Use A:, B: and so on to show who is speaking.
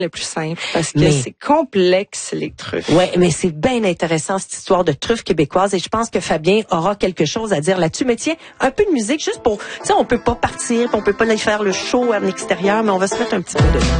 A: le plus simple parce que c'est complexe, les truffes.
B: Ouais, mais c'est bien intéressant cette histoire de truffes québécoises et je pense que Fabien aura quelque chose à dire là-dessus. Mais tiens, un peu de musique juste pour, tu sais, on peut pas partir, on peut pas aller faire le show en extérieur, mais on va se mettre un petit peu de